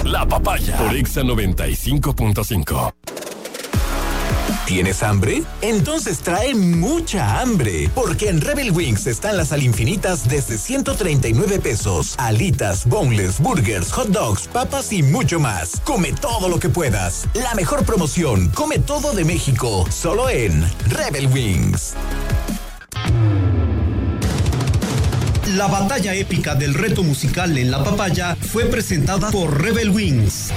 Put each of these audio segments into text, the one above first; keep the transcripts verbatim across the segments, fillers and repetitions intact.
La Papaya por Exa noventa y cinco punto cinco. ¿Tienes hambre? Entonces trae mucha hambre, porque en Rebel Wings están las al infinitas desde ciento treinta y nueve pesos. Alitas, boneless, burgers, hot dogs, papas y mucho más. Come todo lo que puedas. La mejor promoción, come todo de México, solo en Rebel Wings. La batalla épica del reto musical en La Papaya fue presentada por Rebel Wings.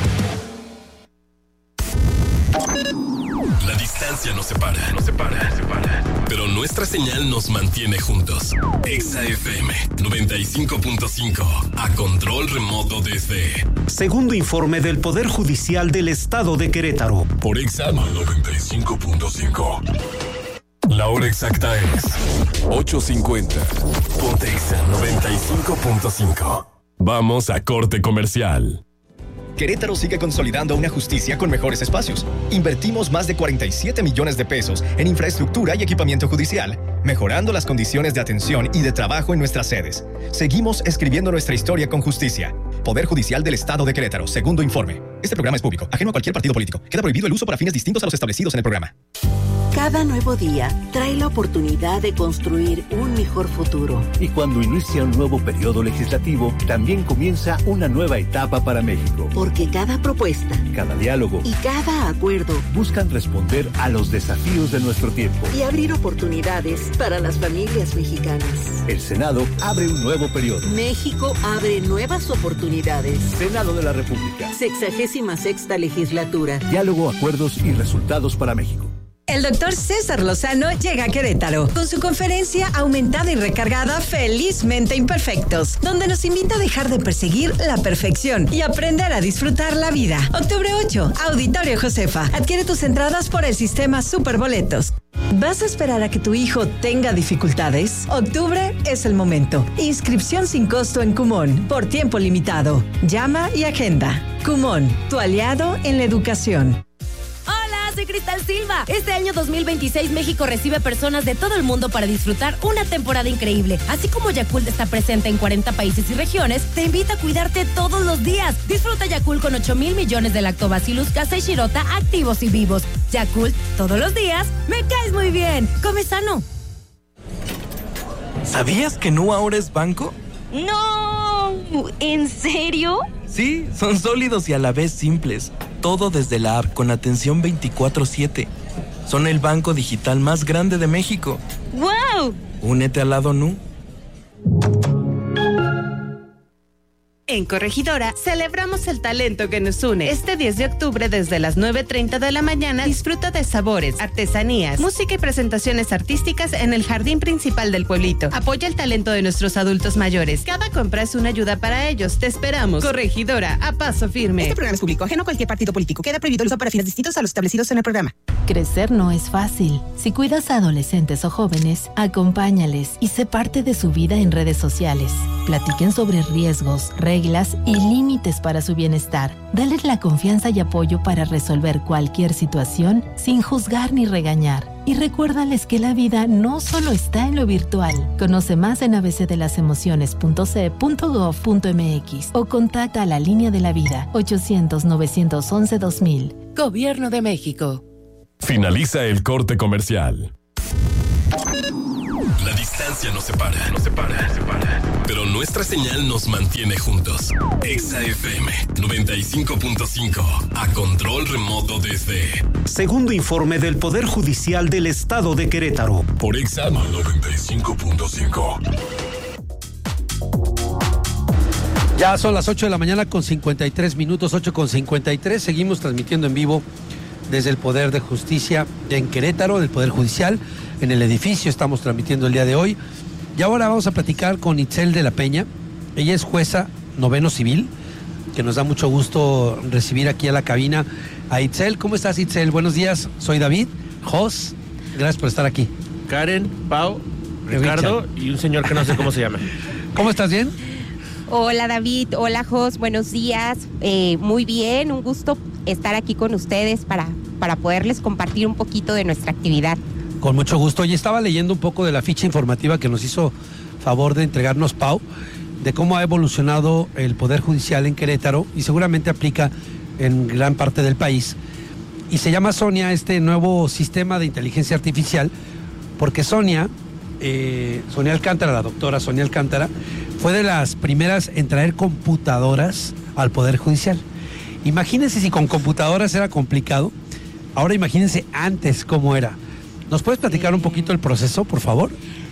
La distancia nos separa, nos separa, separa. Pero nuestra señal nos mantiene juntos. Exa F M noventa y cinco punto cinco, a control remoto desde... Segundo informe del Poder Judicial del Estado de Querétaro. Por Exa noventa y cinco punto cinco. La hora exacta es ocho cincuenta. Ponte Exa noventa y cinco punto cinco. Vamos a corte comercial. Querétaro sigue consolidando una justicia con mejores espacios. Invertimos más de cuarenta y siete millones de pesos en infraestructura y equipamiento judicial, mejorando las condiciones de atención y de trabajo en nuestras sedes. Seguimos escribiendo nuestra historia con justicia. Poder Judicial del Estado de Querétaro, segundo informe. Este programa es público, ajeno a cualquier partido político. Queda prohibido el uso para fines distintos a los establecidos en el programa. Cada nuevo día trae la oportunidad de construir un mejor futuro. Y cuando inicia un nuevo periodo legislativo, también comienza una nueva etapa para México. Porque cada propuesta, cada diálogo y cada acuerdo buscan responder a los desafíos de nuestro tiempo y abrir oportunidades para las familias mexicanas. El Senado abre un nuevo periodo. México abre nuevas oportunidades. Senado de la República. Sexagésima sexta legislatura. Diálogo, acuerdos y resultados para México. El doctor César Lozano llega a Querétaro con su conferencia aumentada y recargada Felizmente Imperfectos, donde nos invita a dejar de perseguir la perfección y aprender a disfrutar la vida. Octubre ocho, Auditorio Josefa. Adquiere tus entradas por el sistema Superboletos. ¿Vas a esperar a que tu hijo tenga dificultades? Octubre es el momento. Inscripción sin costo en Kumon, por tiempo limitado. Llama y agenda. Kumon, tu aliado en la educación. Soy Cristal Silva. Este año dos mil veintiséis México recibe personas de todo el mundo para disfrutar una temporada increíble. Así como Yakult está presente en cuarenta países y regiones, te invita a cuidarte todos los días. Disfruta Yakult con ocho mil millones de Lactobacillus casei shirota activos y vivos. Yakult, todos los días, me caes muy bien. Come sano. ¿Sabías que Nu ahora es banco? No, ¿en serio? Sí, son sólidos y a la vez simples. Todo desde la app con atención veinticuatro siete. Son el banco digital más grande de México. ¡Wow! Únete al lado Nu. En Corregidora celebramos el talento que nos une. Este diez de octubre desde las nueve treinta de la mañana disfruta de sabores, artesanías, música y presentaciones artísticas en el jardín principal del pueblito. Apoya el talento de nuestros adultos mayores. Cada compra es una ayuda para ellos. Te esperamos. Corregidora, a paso firme. Este programa es público, ajeno a cualquier partido político. Queda prohibido el uso para fines distintos a los establecidos en el programa. Crecer no es fácil. Si cuidas a adolescentes o jóvenes, acompáñales y sé parte de su vida en redes sociales. Platiquen sobre riesgos, reglas y límites para su bienestar. Dales la confianza y apoyo para resolver cualquier situación sin juzgar ni regañar. Y recuérdales que la vida no solo está en lo virtual. Conoce más en a b c de las emociones punto c e punto gov punto m x o contacta a la línea de la vida ochocientos, novecientos once, dos mil. Gobierno de México. Finaliza el corte comercial. La distancia nos separa, nos separa, separa. Pero nuestra señal nos mantiene juntos. Exa F M noventa y cinco punto cinco, a control remoto desde... Segundo informe del Poder Judicial del Estado de Querétaro. Por Exa noventa y cinco punto cinco. Ya son las ocho de la mañana con cincuenta y tres minutos, ocho con cincuenta y tres. Seguimos transmitiendo en vivo desde el Poder de Justicia en Querétaro, del Poder Judicial. En el edificio estamos transmitiendo el día de hoy. Y ahora vamos a platicar con Itzel de la Peña. Ella es jueza noveno civil, que nos da mucho gusto recibir aquí a la cabina a Itzel. ¿Cómo estás, Itzel? Buenos días, soy David, Jos. Gracias por estar aquí. Karen, Pau, Ricardo y un señor que no sé cómo se llama. ¿Cómo estás? ¿Bien? Hola, David. Hola, Jos. Buenos días. Eh, muy bien, un gusto estar aquí con ustedes para, para poderles compartir un poquito de nuestra actividad. Con mucho gusto. Y estaba leyendo un poco de la ficha informativa que nos hizo favor de entregarnos Pau. de cómo ha evolucionado el Poder Judicial en Querétaro y seguramente aplica en gran parte del país. Y se llama Sonia este nuevo sistema de inteligencia artificial, porque Sonia, eh, Sonia Alcántara, la doctora Sonia Alcántara, fue de las primeras en traer computadoras al Poder Judicial. Imagínense si con computadoras era complicado, ahora imagínense antes cómo era. ¿Nos puedes platicar un poquito el proceso, por favor?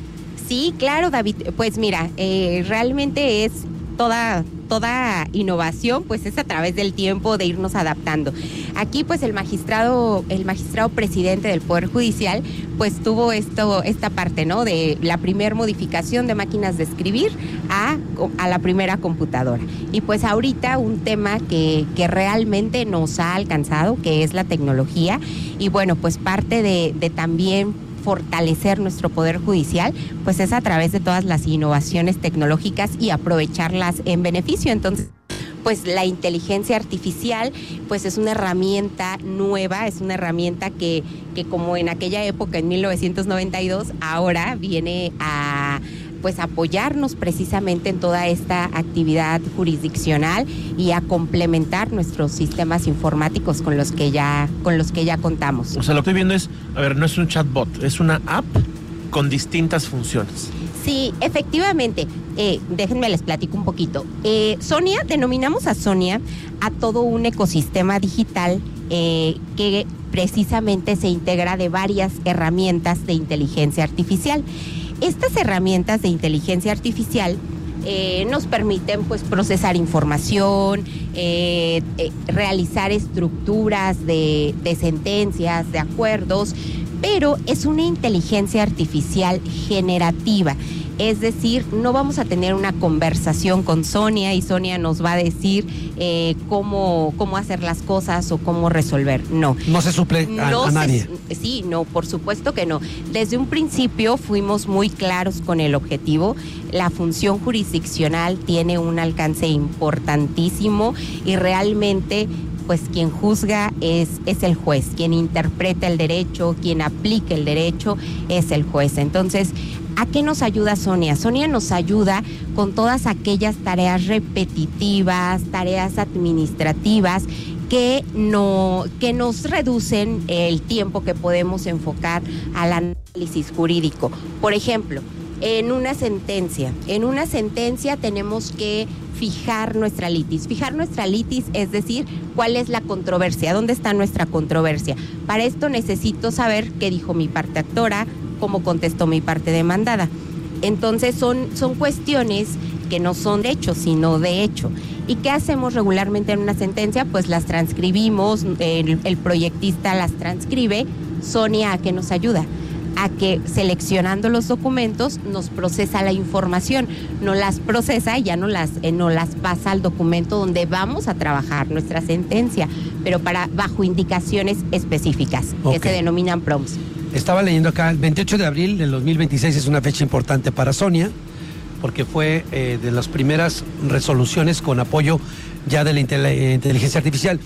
Sí, claro, David. Pues mira, eh, realmente es toda, toda innovación, pues es a través del tiempo de irnos adaptando. Aquí, pues el magistrado, el magistrado presidente del Poder Judicial, pues tuvo esto, esta parte, ¿no? De la primer modificación de máquinas de escribir a, a la primera computadora. Y pues ahorita un tema que, que realmente nos ha alcanzado, que es la tecnología, y bueno, pues parte de, de también fortalecer nuestro Poder Judicial, pues es a través de todas las innovaciones tecnológicas y aprovecharlas en beneficio. Entonces, pues la inteligencia artificial, pues es una herramienta nueva, es una herramienta que, que como en aquella época, en mil novecientos noventa y dos, ahora viene a pues apoyarnos precisamente en toda esta actividad jurisdiccional y a complementar nuestros sistemas informáticos con los que ya con los que ya contamos. O sea, lo que estoy viendo es, a ver, no es un chatbot, es una app con distintas funciones. Sí, efectivamente. Eh, déjenme les platico un poquito. Eh, Sonia, denominamos a Sonia a todo un ecosistema digital eh, que precisamente se integra de varias herramientas de inteligencia artificial. Estas herramientas de inteligencia artificial eh, nos permiten pues procesar información, eh, eh, realizar estructuras de, de sentencias, de acuerdos, pero es una inteligencia artificial generativa. Es decir, no vamos a tener una conversación con Sonia y Sonia nos va a decir eh, cómo, cómo hacer las cosas o cómo resolver. No. No se suple a, no a nadie. Se, sí, no, por supuesto que no. Desde un principio fuimos muy claros con el objetivo. La función jurisdiccional tiene un alcance importantísimo y realmente pues quien juzga es, es el juez, quien interpreta el derecho, quien aplica el derecho es el juez. Entonces, ¿a qué nos ayuda Sonia? Sonia nos ayuda con todas aquellas tareas repetitivas, tareas administrativas que, no, que nos reducen el tiempo que podemos enfocar al análisis jurídico. Por ejemplo, en una sentencia, en una sentencia tenemos que fijar nuestra litis. Fijar nuestra litis, es decir, cuál es la controversia, dónde está nuestra controversia. Para esto necesito saber qué dijo mi parte actora, cómo contestó mi parte demandada. Entonces son, son cuestiones que no son de hecho, sino de hecho. ¿Y qué hacemos regularmente en una sentencia? Pues las transcribimos, el, el proyectista las transcribe. Sonia, ¿a qué nos ayuda? A que seleccionando los documentos nos procesa la información, no las procesa y ya no las, eh, no las pasa al documento donde vamos a trabajar nuestra sentencia, pero para bajo indicaciones específicas, okay, que se denominan prompts. Estaba leyendo acá, el veintiocho de abril del dos mil veintiséis es una fecha importante para Sonia, porque fue eh, de las primeras resoluciones con apoyo ya de la inteligencia artificial.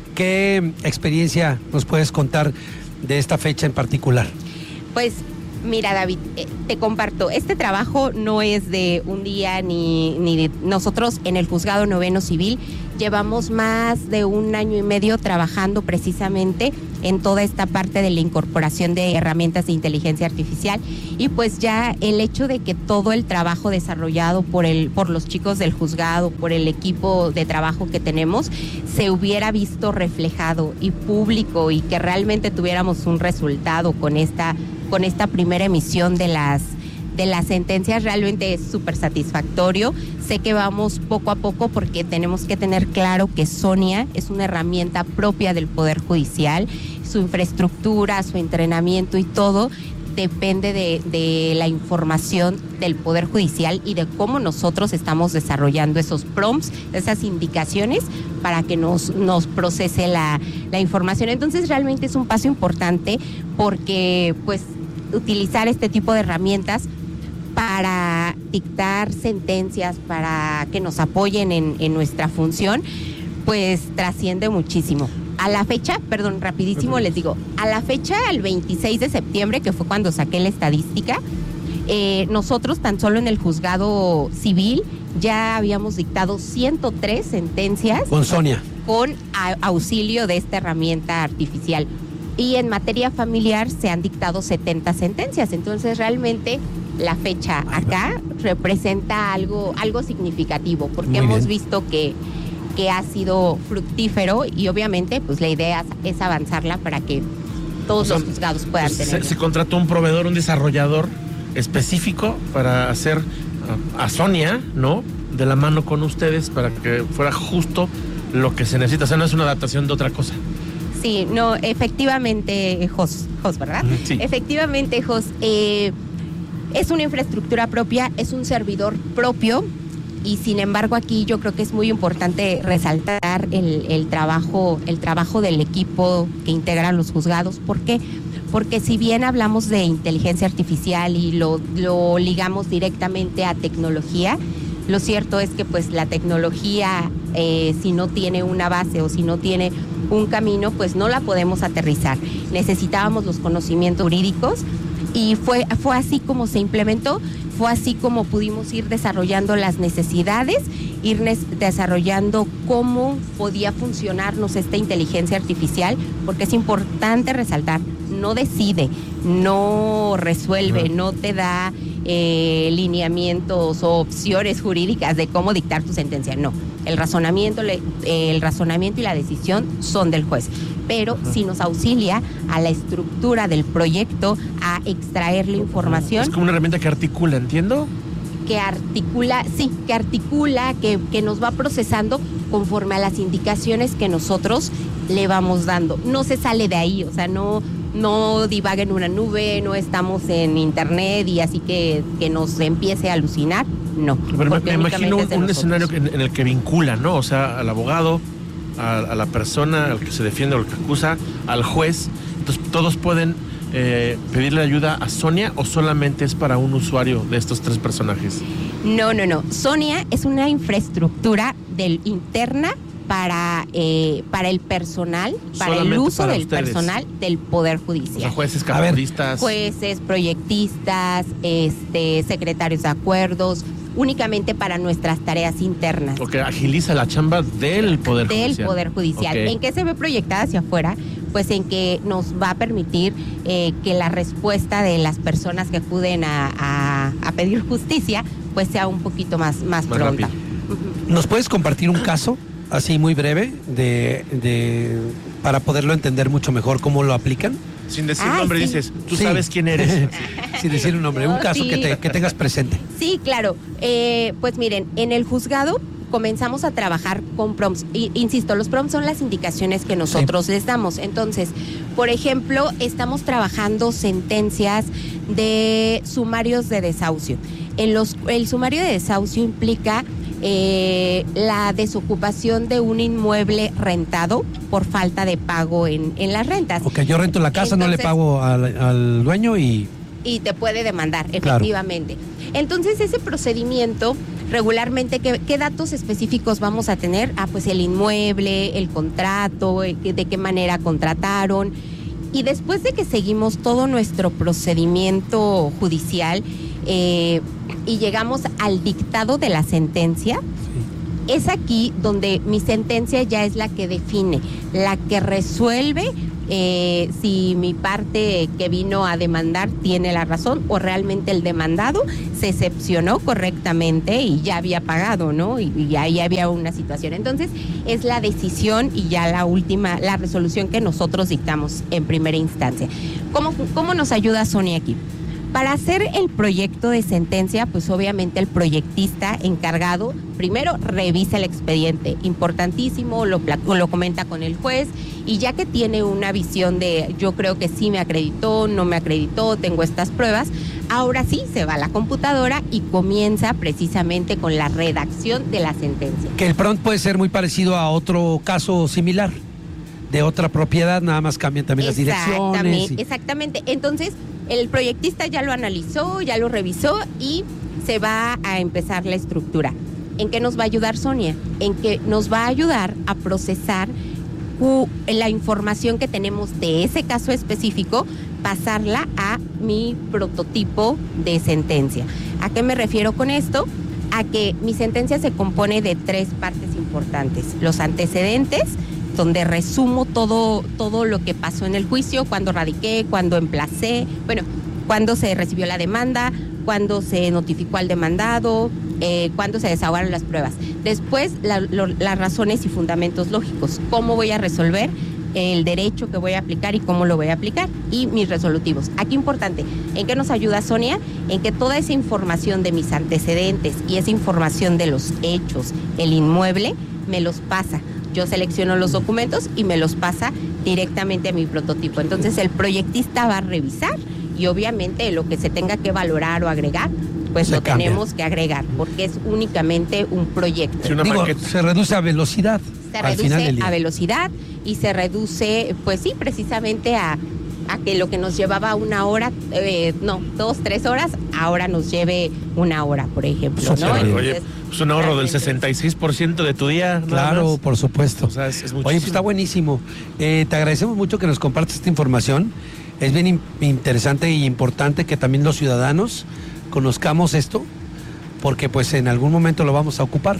¿Qué experiencia nos puedes contar de esta fecha en particular? Pues mira, David, eh, te comparto, este trabajo no es de un día ni, ni de nosotros en el Juzgado Noveno Civil. Llevamos más de un año y medio trabajando precisamente en toda esta parte de la incorporación de herramientas de inteligencia artificial y pues ya el hecho de que todo el trabajo desarrollado por el por los chicos del juzgado, por el equipo de trabajo que tenemos, se hubiera visto reflejado y público y que realmente tuviéramos un resultado con esta con esta primera emisión de las de las sentencias, realmente es súper satisfactorio. Sé que vamos poco a poco porque tenemos que tener claro que Sonia es una herramienta propia del Poder Judicial, su infraestructura, su entrenamiento y todo depende de, de la información del Poder Judicial y de cómo nosotros estamos desarrollando esos prompts, esas indicaciones para que nos, nos procese la, la información. Entonces realmente es un paso importante porque pues utilizar este tipo de herramientas para dictar sentencias, para que nos apoyen en, en nuestra función, pues trasciende muchísimo. A la fecha, perdón, rapidísimo les digo, a la fecha, el veintiséis de septiembre, que fue cuando saqué la estadística, eh, nosotros tan solo en el juzgado civil ya habíamos dictado ciento tres sentencias. Con Sonia. Con a, auxilio de esta herramienta artificial. Y en materia familiar se han dictado setenta sentencias. Entonces, realmente la fecha acá representa algo, algo significativo, porque Muy hemos bien. visto que, que ha sido fructífero y obviamente pues la idea es avanzarla para que todos O sea, los juzgados puedan Se, tener. se contrató un proveedor, un desarrollador específico para hacer a, a Sonia, ¿no? De la mano con ustedes para que fuera justo lo que se necesita. O sea, no es una adaptación de otra cosa. Sí, no, efectivamente, Jos, Jos, ¿verdad? Sí. Efectivamente, Jos, eh, es una infraestructura propia, es un servidor propio y sin embargo aquí yo creo que es muy importante resaltar el, el trabajo, el trabajo del equipo que integra los juzgados. ¿Por qué? Porque si bien hablamos de inteligencia artificial y lo, lo ligamos directamente a tecnología, lo cierto es que pues la tecnología, eh, si no tiene una base o si no tiene un camino, pues no la podemos aterrizar. Necesitábamos los conocimientos jurídicos y fue, fue así como se implementó, fue así como pudimos ir desarrollando las necesidades, ir desarrollando cómo podía funcionarnos esta inteligencia artificial, porque es importante resaltar, no decide, no resuelve, no te da eh, lineamientos o opciones jurídicas de cómo dictar tu sentencia, no. El razonamiento, el razonamiento y la decisión son del juez, pero sí nos auxilia a la estructura del proyecto, a extraer la información. Es como una herramienta que articula, ¿entiendo? Que articula, sí, que articula, que, que nos va procesando conforme a las indicaciones que nosotros le vamos dando. No se sale de ahí, o sea, no, no divaga en una nube, no estamos en internet y así que, que nos empiece a alucinar, no. Pero me, me imagino un, un escenario en, en el que vincula, ¿no? O sea, al abogado, a, a la persona, al que se defiende o al que acusa, al juez. Entonces, todos pueden eh, pedirle ayuda a Sonia o solamente es para un usuario de estos tres personajes. No, no, no. Sonia es una infraestructura del interna para, eh, para el personal, para Solamente el uso para del ustedes. personal del Poder Judicial. O sea, jueces, capturistas. Jueces, proyectistas, este, secretarios de acuerdos, únicamente para nuestras tareas internas. Porque agiliza la chamba del Poder Del Judicial. Poder Judicial. Okay. ¿En qué se ve proyectada hacia afuera? Pues en que nos va a permitir eh, que la respuesta de las personas que acuden a, a, a pedir justicia pues sea un poquito más, más, Más pronta. rápido. ¿Nos puedes compartir un caso, así muy breve, de, de para poderlo entender mucho mejor cómo lo aplican? Sin decir Ay, nombre, sí. dices, tú Sí. sabes quién eres. Sin decir un nombre, un No, caso sí. que, te, que tengas presente. Sí, claro. Eh, pues miren, en el juzgado comenzamos a trabajar con prompts. I- insisto, los prompts son las indicaciones que nosotros les damos. Entonces, por ejemplo, estamos trabajando sentencias de sumarios de desahucio. En los, el sumario de desahucio implica eh, la desocupación de un inmueble rentado por falta de pago en, en las rentas. Ok, yo rento la casa, no le Entonces- pago al, al dueño y... Y te puede demandar, Claro. efectivamente. Entonces, ese procedimiento, regularmente, ¿qué, qué datos específicos vamos a tener? Ah, pues el inmueble, el contrato, el que- de qué manera contrataron. Y después de que seguimos todo nuestro procedimiento judicial eh, y llegamos al dictado de la sentencia, es aquí donde mi sentencia ya es la que define, la que resuelve eh, si mi parte que vino a demandar tiene la razón o realmente el demandado se excepcionó correctamente y ya había pagado, ¿no? Y, y ahí había una situación. Entonces, es la decisión y ya la última, la resolución que nosotros dictamos en primera instancia. ¿Cómo, cómo nos ayuda Sonia aquí? Para hacer el proyecto de sentencia, pues obviamente el proyectista encargado primero revisa el expediente, importantísimo, lo, pla- lo comenta con el juez y ya que tiene una visión de yo creo que sí me acreditó, no me acreditó, tengo estas pruebas, ahora sí se va a la computadora y comienza precisamente con la redacción de la sentencia. Que el prompt puede ser muy parecido a otro caso similar, de otra propiedad, nada más cambian también las direcciones. Exactamente, y- exactamente. Entonces, el proyectista ya lo analizó, ya lo revisó y se va a empezar la estructura. ¿En qué nos va a ayudar Sonia? En que nos va a ayudar a procesar uh, la información que tenemos de ese caso específico, pasarla a mi prototipo de sentencia. ¿A qué me refiero con esto? a que mi sentencia se compone de tres partes importantes. Los antecedentes, donde resumo todo, todo lo que pasó en el juicio, cuándo radiqué, cuándo emplacé, bueno, cuándo se recibió la demanda, cuándo se notificó al demandado, eh, cuándo se desahogaron las pruebas. Después, la, lo, las razones y fundamentos lógicos, cómo voy a resolver el derecho que voy a aplicar y cómo lo voy a aplicar, y mis resolutivos. Aquí importante, ¿en qué nos ayuda Sonia? En que toda esa información de mis antecedentes y esa información de los hechos, el inmueble, me los pasa. Yo selecciono los documentos y me los pasa directamente a mi prototipo. Entonces el proyectista va a revisar y obviamente lo que se tenga que valorar o agregar, pues se lo cambia. Tenemos que agregar, porque es únicamente un proyecto. Sí, Digo, se reduce a velocidad. Se reduce a velocidad y se reduce, pues sí, precisamente a, a que lo que nos llevaba una hora, eh, no, dos, tres horas, ahora nos lleve una hora, por ejemplo, ¿no? Entonces, oye, es un ahorro del sesenta y seis por ciento de tu día. Claro, más. por supuesto. O sea, es, es Oye, pues está buenísimo. Eh, te agradecemos mucho que nos compartas esta información. Es bien in- interesante y importante que también los ciudadanos conozcamos esto, porque pues en algún momento lo vamos a ocupar.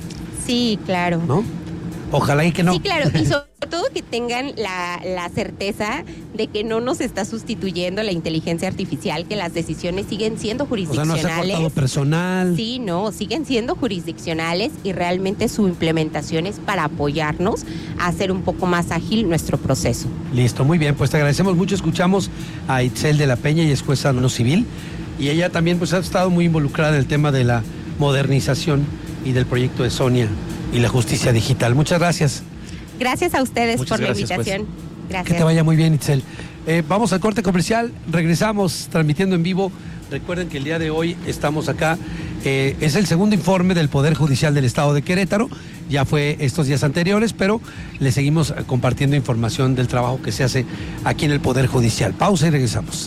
Sí, claro. ¿No? Ojalá y que no. Sí, claro, y sobre todo que tengan la, la certeza de que no nos está sustituyendo la inteligencia artificial, que las decisiones siguen siendo jurisdiccionales. O sea, no se ha cortado personal. Sí, no, siguen siendo jurisdiccionales y realmente su implementación es para apoyarnos a hacer un poco más ágil nuestro proceso. Listo, muy bien, pues te agradecemos mucho. Escuchamos a Itzel de la Peña, y es jueza no civil, y ella también pues ha estado muy involucrada en el tema de la modernización y del proyecto de Sonia y la justicia digital. Muchas gracias. Gracias a ustedes Muchas por gracias, la invitación. Pues. Gracias. Que te vaya muy bien, Itzel. Eh, vamos al corte comercial, regresamos transmitiendo en vivo. Recuerden que el día de hoy estamos acá. Eh, es el segundo informe del Poder Judicial del Estado de Querétaro. Ya fue estos días anteriores, pero le seguimos compartiendo información del trabajo que se hace aquí en el Poder Judicial. Pausa y regresamos.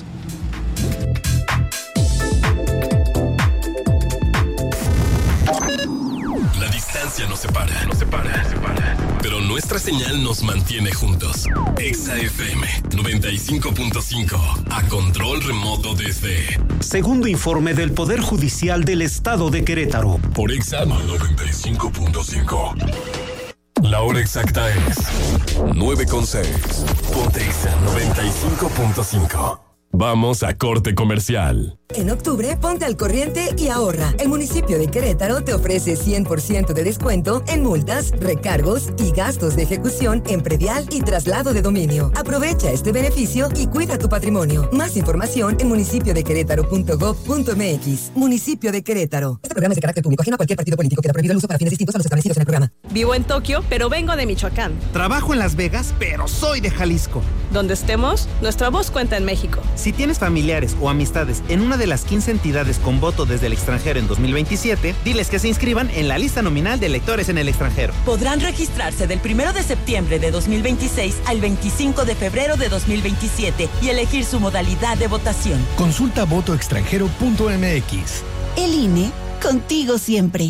Nos separa, nos separa, nos separa. Pero nuestra señal nos mantiene juntos. Exa F M noventa y cinco punto cinco, a control remoto desde... Segundo informe del Poder Judicial del Estado de Querétaro. Por Exa noventa y cinco punto cinco. La hora exacta es nueve con seis. Ponte Exa noventa y cinco punto cinco. Vamos a corte comercial. En octubre, ponte al corriente y ahorra. El municipio de Querétaro te ofrece cien por ciento de descuento en multas, recargos y gastos de ejecución en predial y traslado de dominio. Aprovecha este beneficio y cuida tu patrimonio. Más información en municipio de querétaro punto gob punto m x. Municipio de Querétaro. Este programa es de carácter público, ajeno a cualquier partido político. Queda prohibido el uso para fines distintos a los establecidos en el programa. Vivo en Tokio, pero vengo de Michoacán. Trabajo en Las Vegas, pero soy de Jalisco. Donde estemos, nuestra voz cuenta en México. Si tienes familiares o amistades en una de las quince entidades con voto desde el extranjero en dos mil veintisiete, diles que se inscriban en la lista nominal de electores en el extranjero. Podrán registrarse del primero de septiembre de dos mil veintiséis al veinticinco de febrero de dos mil veintisiete y elegir su modalidad de votación. Consulta voto extranjero punto m x. El I N E, contigo siempre.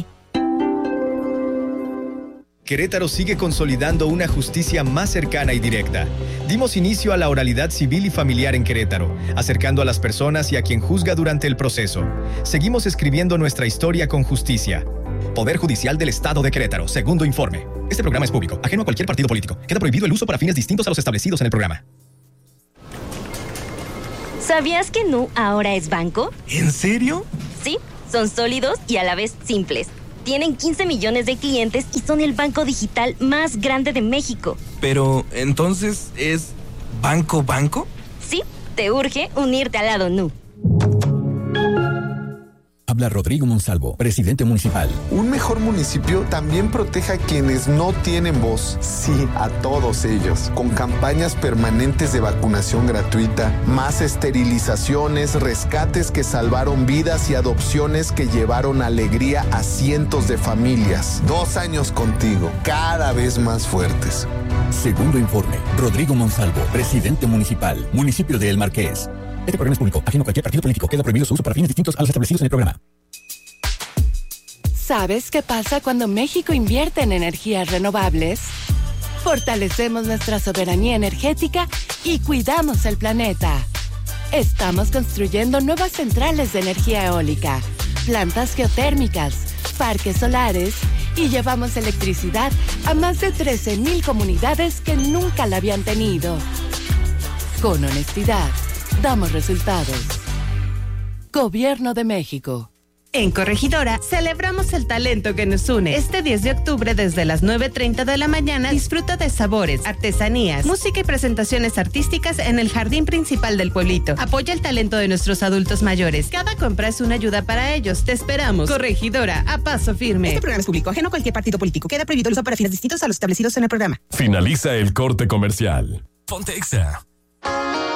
Querétaro sigue consolidando una justicia más cercana y directa. Dimos inicio a la oralidad civil y familiar en Querétaro, acercando a las personas y a quien juzga durante el proceso. Seguimos escribiendo nuestra historia con justicia. Poder Judicial del Estado de Querétaro, segundo informe. Este programa es público, ajeno a cualquier partido político. Queda prohibido el uso para fines distintos a los establecidos en el programa. ¿Sabías que Nu ahora es banco? ¿En serio? Sí, son sólidos y a la vez simples. Tienen quince millones de clientes y son el banco digital más grande de México. Pero, ¿entonces es banco banco? Sí, te urge unirte al lado Nu. Habla Rodrigo Monsalvo, presidente municipal. Un mejor municipio también protege a quienes no tienen voz. Sí, a todos ellos. Con campañas permanentes de vacunación gratuita, más esterilizaciones, rescates que salvaron vidas y adopciones que llevaron alegría a cientos de familias. Dos años contigo, cada vez más fuertes. Segundo informe. Rodrigo Monsalvo, presidente municipal, municipio de El Marqués. Este programa es público, ajeno a cualquier partido político. Queda prohibido su uso para fines distintos a los establecidos en el programa. ¿Sabes qué pasa cuando México invierte en energías renovables? Fortalecemos nuestra soberanía energética y cuidamos el planeta. Estamos construyendo nuevas centrales de energía eólica, plantas geotérmicas, parques solares y llevamos electricidad a más de trece mil comunidades que nunca la habían tenido. Con honestidad, damos resultados. Gobierno de México. En Corregidora celebramos el talento que nos une. Este diez de octubre desde las nueve treinta de la mañana disfruta de sabores, artesanías, música y presentaciones artísticas en el jardín principal del pueblito. Apoya el talento de nuestros adultos mayores. Cada compra es una ayuda para ellos. Te esperamos. Corregidora, a paso firme. Este programa es público, ajeno a cualquier partido político. Queda prohibido el uso para fines distintos a los establecidos en el programa. Finaliza el corte comercial. Ponte Exa.